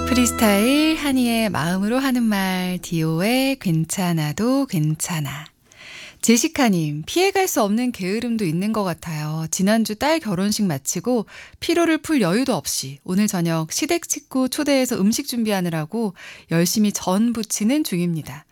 프리스타일 한이의 마음으로 하는 말 디오의 괜찮아도 괜찮아. 제시카님, 피해갈 수 없는 게으름도 있는 것 같아요. 지난주 딸 결혼식 마치고 피로를 풀 여유도 없이 오늘 저녁 시댁 식구 초대해서 음식 준비하느라고 열심히 전 부치는 중입니다.